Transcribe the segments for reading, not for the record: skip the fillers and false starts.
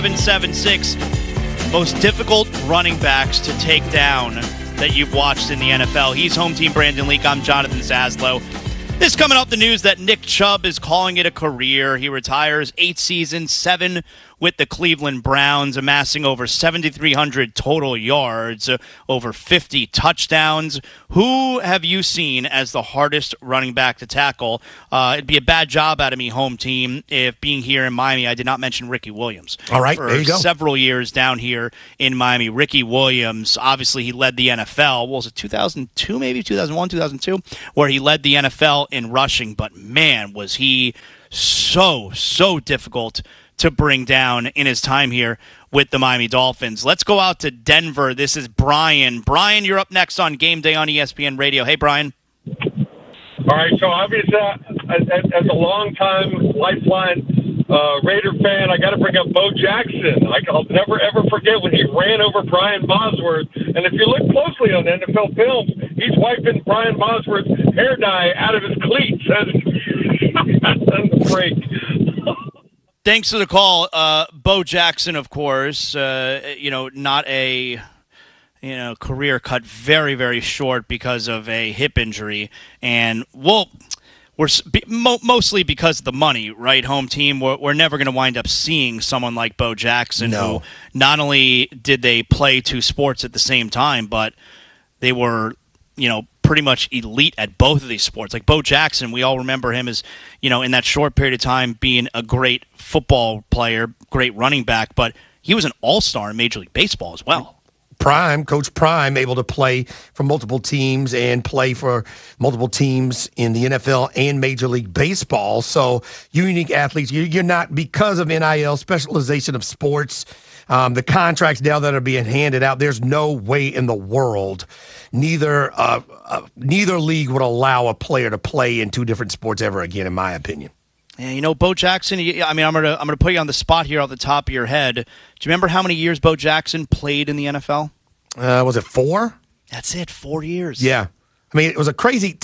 776 most difficult running backs to take down that you've watched in the NFL. He's Home Team Brandon Leak. I'm Jonathan Zaslow. This coming off the news that Nick Chubb is calling it a career. He retires 8 seasons, 7 with the Cleveland Browns, amassing over 7,300 total yards, over 50 touchdowns. Who have you seen as the hardest running back to tackle? It'd be a bad job out of me, Home Team, if being here in Miami, I did not mention Ricky Williams. All right, there you go. For several years down here in Miami, Ricky Williams, obviously he led the NFL. What was it, 2002 maybe? 2001, 2002? Where he led the NFL in rushing, but man, was he so difficult to bring down in his time here with the Miami Dolphins. Let's go out to Denver. This is Brian. Brian, you're up next on Game Day on ESPN Radio. Hey, Brian. All right, so obviously, as a long-time Lifeline Raider fan, I got to bring up Bo Jackson. I'll never, ever forget when he ran over Brian Bosworth. And if you look closely on NFL films, he's wiping Brian Bosworth's hair dye out of his cleats as the break. Thanks for the call. Bo Jackson, of course, not a career cut very, very short because of a hip injury. And, mostly because of the money, right, Home Team? We're never going to wind up seeing someone like Bo Jackson, who not only did they play 2 sports at the same time, but they were, pretty much elite at both of these sports. Like Bo Jackson, we all remember him as, in that short period of time being a great football player, great running back, but he was an all-star in Major League Baseball as well. Coach Prime, able to play for multiple teams and play for multiple teams in the NFL and Major League Baseball. So unique athletes. You're not, because of NIL, specialization of sports, the contracts now that are being handed out, there's no way in the world neither league would allow a player to play in 2 different sports ever again, in my opinion. Yeah, Bo Jackson, I'm gonna put you on the spot here off the top of your head. Do you remember how many years Bo Jackson played in the NFL? Was it 4? That's it, 4 years. Yeah. I mean, it was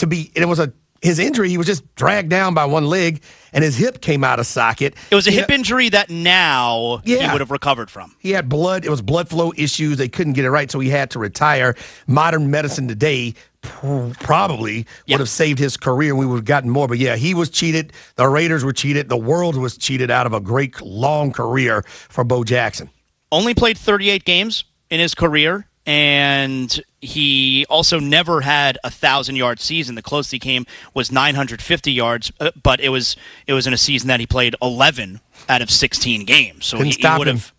his injury, he was just dragged down by one leg, and his hip came out of socket. It was a hip injury that now he would have recovered from. He had blood flow issues. They couldn't get it right, so he had to retire. Modern medicine today probably would have saved his career. We would have gotten more. But, he was cheated. The Raiders were cheated. The world was cheated out of a great long career for Bo Jackson. Only played 38 games in his career. And he also never had a 1,000-yard season. The closest he came was 950 yards, but it was in a season that he played 11 out of 16 games. So he would have,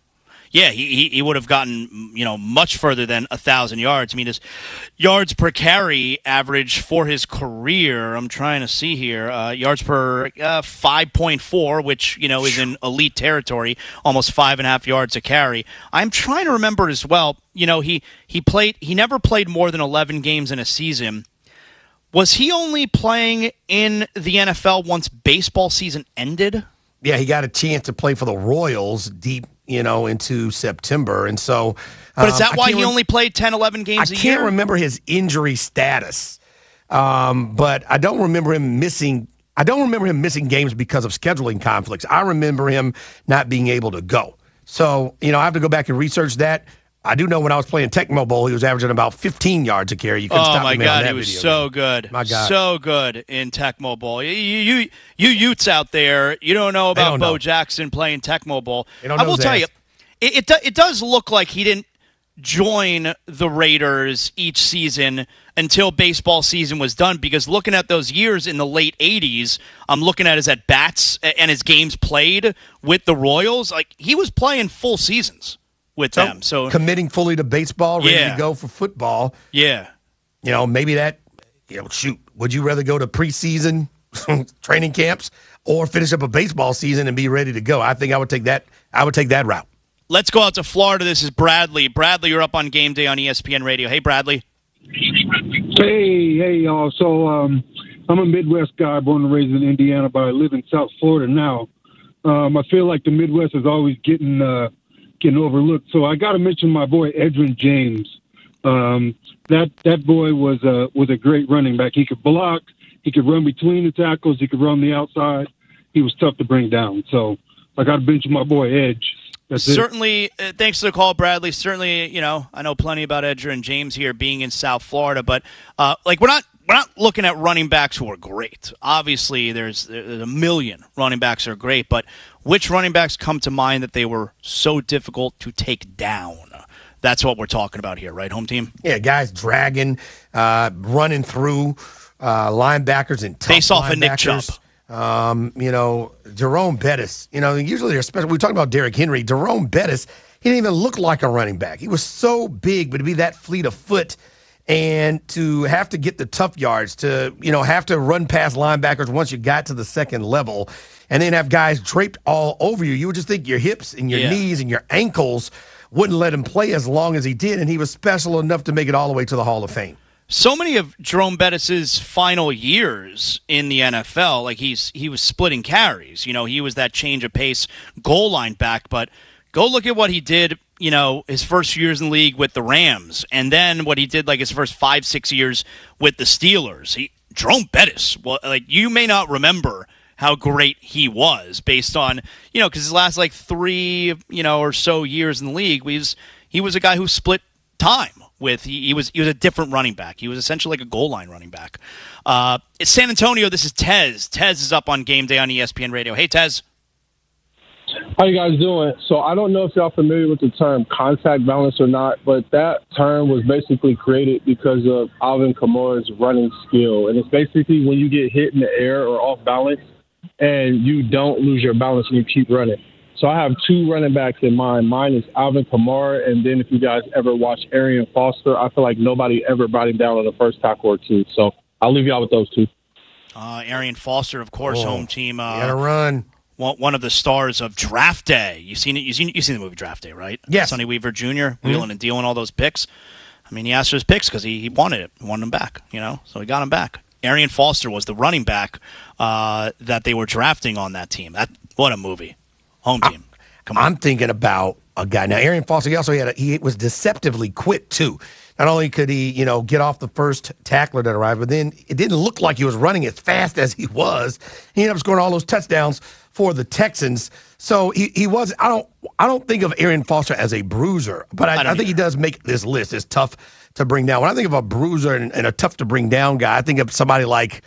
he would have gotten much further than 1,000 yards. I mean, his yards per carry average for his career, I'm trying to see here, yards per 5.4, which is in elite territory, almost 5.5 yards a carry. I'm trying to remember as well. He never played more than 11 games in a season. Was he only playing in the NFL once baseball season ended? Yeah, he got a chance to play for the Royals deep, into September. And so, but is that why he only played 10, 11 games a year? I can't remember his injury status. But I don't remember him missing games because of scheduling conflicts. I remember him not being able to go. So, I have to go back and research that. I do know when I was playing Tecmo Bowl, he was averaging about 15 yards a carry. You couldn't stop my me God, on that he was video, so man. good. My God. So good in Tecmo Bowl. You Utes out there, you don't know about Bo Jackson playing Tecmo Bowl. I will tell you, it does look like he didn't join the Raiders each season until baseball season was done, because looking at those years in the late 80s, I'm looking at his at-bats and his games played with the Royals. Like, he was playing full seasons with them. So committing fully to baseball, ready to go for football. Yeah. Maybe that, would you rather go to preseason training camps or finish up a baseball season and be ready to go? I think I would take that route. Let's go out to Florida. This is Bradley. Bradley, you're up on Game Day on ESPN Radio. Hey, Bradley. Hey, y'all. So I'm a Midwest guy, born and raised in Indiana, but I live in South Florida now. I feel like the Midwest is always getting overlooked. So I got to mention my boy Edgerrin James. That boy was a great running back. He could block. He could run between the tackles. He could run the outside. He was tough to bring down. So I got to mention my boy Edge. That's it. Certainly, thanks for the call, Bradley. Certainly, I know plenty about Edgerrin James here being in South Florida, but we're not looking at running backs who are great. Obviously, there's a million running backs who are great, but which running backs come to mind that they were so difficult to take down? That's what we're talking about here, right, home team? Yeah, guys dragging, running through linebackers and tough Face off linebackers. of Nick Chubb. Jerome Bettis. Usually they're special. We talk about Derrick Henry. Jerome Bettis, he didn't even look like a running back. He was so big, but to be that fleet of foot and to have to get the tough yards, to have to run past linebackers once you got to the second level, and then have guys draped all over you. You would just think your hips and your knees and your ankles wouldn't let him play as long as he did, and he was special enough to make it all the way to the Hall of Fame. So many of Jerome Bettis' final years in the NFL, like he was splitting carries. He was that change of pace goal line back, but go look at what he did, his first few years in the league with the Rams, and then what he did like his first 5-6 years with the Steelers. Jerome Bettis, you may not remember how great he was based on, because his last 3, or so years in the league, he was a guy who split time with, he was a different running back. He was essentially like a goal line running back. It's San Antonio. This is Tez. Tez is up on Game Day on ESPN Radio. Hey, Tez. How you guys doing? So I don't know if y'all familiar with the term contact balance or not, but that term was basically created because of Alvin Kamara's running skill. And it's basically when you get hit in the air or off balance and you don't lose your balance and you keep running. So I have 2 running backs in mind. Mine is Alvin Kamara, and then if you guys ever watch Arian Foster, I feel like nobody ever brought him down on the first tackle or 2. So I'll leave y'all with those 2. Arian Foster, of course, home team. Gotta run. One of the stars of Draft Day. You've seen it. You've seen the movie Draft Day, right? Yes. Sonny Weaver Jr. Wheeling and dealing all those picks. I mean, he asked for his picks because he wanted it. He wanted them back, so he got them back. Arian Foster was the running back that they were drafting on that team. What a movie. Home team. Come on. I'm thinking about a guy. Now, Arian Foster, he was deceptively quick, too. Not only could he, get off the first tackler that arrived, but then it didn't look like he was running as fast as he was. He ended up scoring all those touchdowns for the Texans. So he was. I don't think of Arian Foster as a bruiser, but I think he does make this list. It's tough to bring down. When I think of a bruiser and a tough to bring down guy, I think of somebody like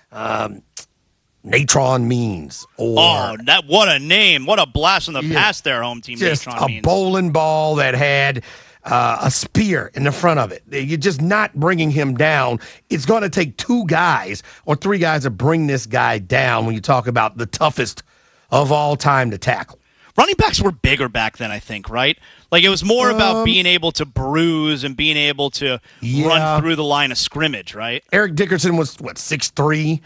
Natron Means. What a name. What a blast from the past there, home team. Just Natron Means. A bowling ball that had a spear in the front of it. You're just not bringing him down. It's going to take 2 guys or 3 guys to bring this guy down when you talk about the toughest of all time to tackle. Running backs were bigger back then, I think, right? Like, it was more about being able to bruise and being able to run through the line of scrimmage, right? Eric Dickerson was, 6'3"?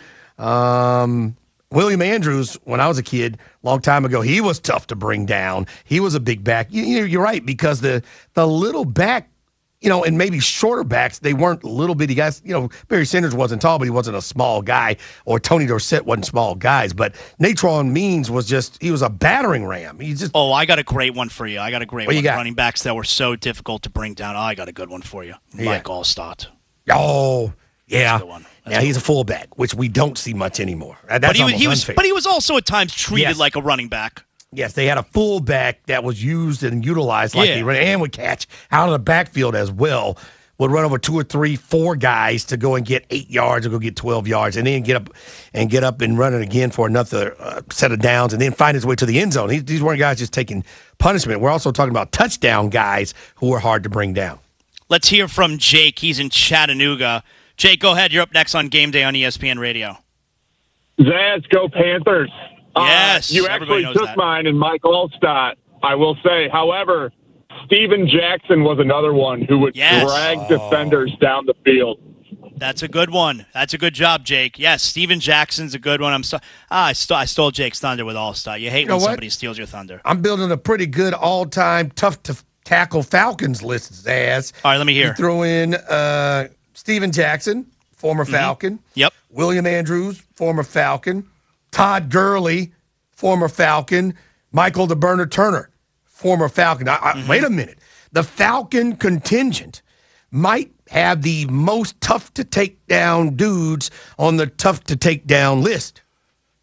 William Andrews, when I was a kid, a long time ago, he was tough to bring down. He was a big back. You're right, because the little back, and maybe shorter backs, they weren't little bitty guys. Barry Sanders wasn't tall, but he wasn't a small guy, or Tony Dorsett wasn't small guys. But Natron Means he was a battering ram. I got a great one for you. I got a great one. You got? Running backs that were so difficult to bring down. I got a good one for you. Mike Allstott. Oh, yeah. That's a good one. He's a fullback, which we don't see much anymore. That's but he unfair. But he was also at times treated like a running back. Yes, they had a fullback that was used and utilized like he ran, and would catch out of the backfield as well. Would run over 2 or 3, 4 guys to go and get 8 yards or go get 12 yards, and then get up and run it again for another set of downs, and then find his way to the end zone. These weren't guys just taking punishment. We're also talking about touchdown guys who were hard to bring down. Let's hear from Jake. He's in Chattanooga. Jake, go ahead. You're up next on Game Day on ESPN Radio. Zaz, go Panthers. Yes, you actually took mine and Mike Allstott, I will say. However, Steven Jackson was another one who would drag defenders down the field. That's a good one. That's a good job, Jake. Yes, Steven Jackson's a good one. I stole Jake's thunder with Allstott. You hate when somebody steals your thunder. I'm building a pretty good all-time tough-to-tackle Falcons list, Zaz. All right, let me hear. You throw in Steven Jackson, former Falcon. Yep. William Andrews, former Falcon. Todd Gurley, former Falcon. Michael the Burner Turner, former Falcon. Wait a minute. The Falcon contingent might have the most tough-to-take-down dudes on the tough-to-take-down list.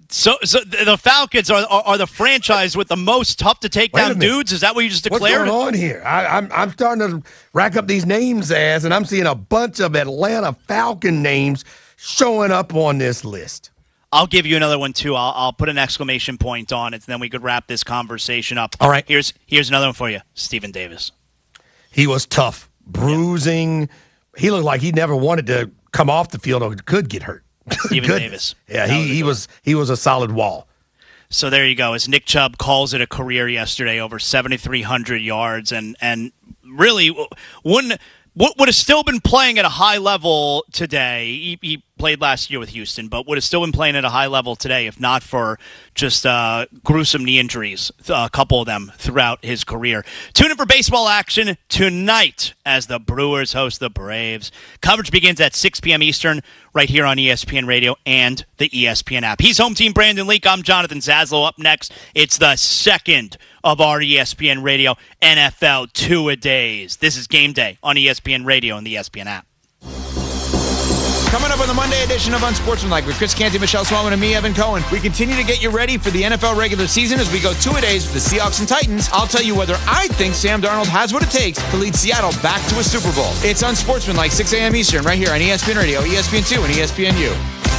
So the Falcons are the franchise with the most tough to take down dudes? Is that what you just declared? What's going on here? I'm starting to rack up these names, and I'm seeing a bunch of Atlanta Falcon names showing up on this list. I'll give you another one, too. I'll put an exclamation point on it, and then we could wrap this conversation up. All right. Here's another one for you. Stephen Davis. He was tough. Bruising. Yeah. He looked like he never wanted to come off the field or could get hurt. Stephen Davis. Yeah, he was a solid wall. So there you go. As Nick Chubb calls it a career yesterday, over 7,300 yards, and really would have still been playing at a high level today. He played last year with Houston, but would have still been playing at a high level today if not for just gruesome knee injuries, a couple of them throughout his career. Tune in for baseball action tonight as the Brewers host the Braves. Coverage begins at 6 p.m. Eastern right here on ESPN Radio and the ESPN app. He's home team Brandon Leak. I'm Jonathan Zaslow. Up next, it's the second of our ESPN Radio NFL Two-A-Days. This is Game Day on ESPN Radio and the ESPN app. Coming up on the Monday edition of Unsportsmanlike with Chris Canty, Michelle Swellman, and me, Evan Cohen. We continue to get you ready for the NFL regular season as we go two-a-days with the Seahawks and Titans. I'll tell you whether I think Sam Darnold has what it takes to lead Seattle back to a Super Bowl. It's Unsportsmanlike, 6 a.m. Eastern, right here on ESPN Radio, ESPN2, and ESPNU.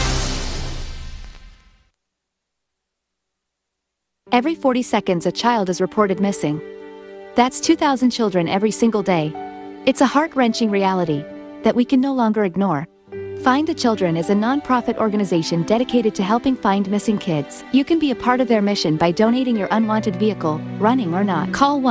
Every 40 seconds, a child is reported missing. That's 2,000 children every single day. It's a heart-wrenching reality that we can no longer ignore. Find the Children is a non-profit organization dedicated to helping find missing kids. You can be a part of their mission by donating your unwanted vehicle, running or not. Call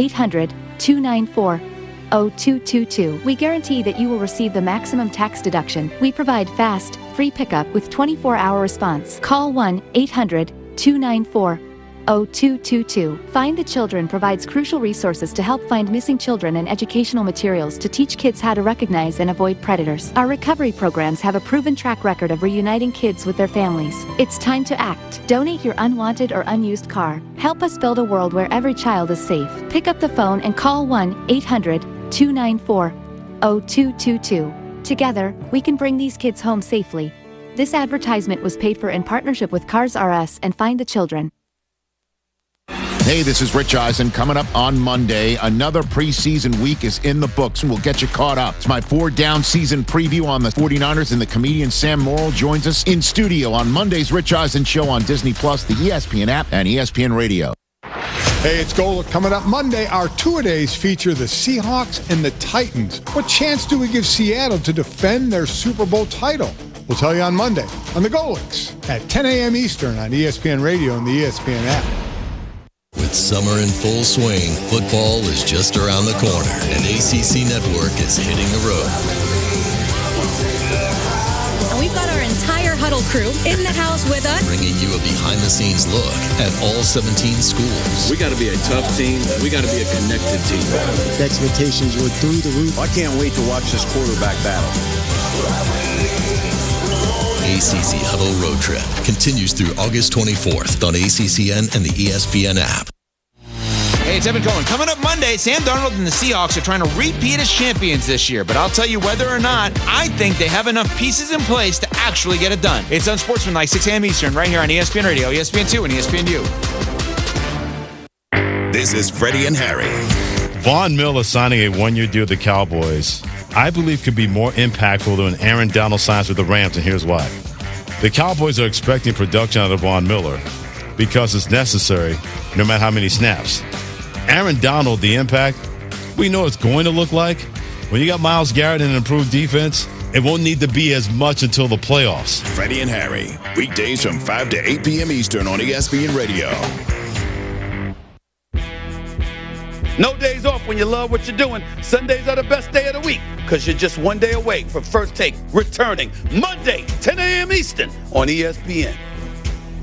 1-800-294-0222. We guarantee that you will receive the maximum tax deduction. We provide fast, free pickup with 24-hour response. Call 1-800-294-0222. Find the Children provides crucial resources to help find missing children and educational materials to teach kids how to recognize and avoid predators. Our recovery programs have a proven track record of reuniting kids with their families. It's time to act. Donate your unwanted or unused car. Help us build a world where every child is safe. Pick up the phone and call 1-800-294-0222. Together, we can bring these kids home safely. This advertisement was paid for in partnership with Cars R Us and Find the Children. Hey, this is Rich Eisen. Coming up on Monday, another preseason week is in the books, and we'll get you caught up. It's my 4-down season preview on the 49ers, and the comedian Sam Morrill joins us in studio on Monday's Rich Eisen Show on Disney+, the ESPN app, and ESPN Radio. Hey, it's Golic. Coming up Monday, our two-a-days feature the Seahawks and the Titans. What chance do we give Seattle to defend their Super Bowl title? We'll tell you on Monday on the Golics at 10 a.m. Eastern on ESPN Radio and the ESPN app. With summer in full swing, football is just around the corner, and ACC Network is hitting the road. And we've got our entire Huddle crew in the house with us, bringing you a behind-the-scenes look at all 17 schools. We got to be a tough team. We got to be a connected team. The expectations were through the roof. I can't wait to watch this quarterback battle. ACC Huddle Road Trip continues through August 24th on ACCN and the ESPN app. Hey, it's Evan Cohen. Coming up Monday, Sam Darnold and the Seahawks are trying to repeat as champions this year, but I'll tell you whether or not I think they have enough pieces in place to actually get it done. It's Unsportsmanlike, 6 a.m. Eastern, right here on ESPN Radio, ESPN2, and ESPNU. This is Freddie and Harry. Von Miller signing a one-year deal with the Cowboys, I believe, could be more impactful than Aaron Donald signs with the Rams, and here's why. The Cowboys are expecting production out of Von Miller because it's necessary no matter how many snaps. Aaron Donald, the impact, we know it's going to look like. When you got Myles Garrett and an improved defense, it won't need to be as much until the playoffs. Freddie and Harry, weekdays from 5 to 8 p.m. Eastern on ESPN Radio. No days off when you love what you're doing. Sundays are the best day of the week because you're just one day away from First Take returning Monday, 10 a.m. Eastern on ESPN.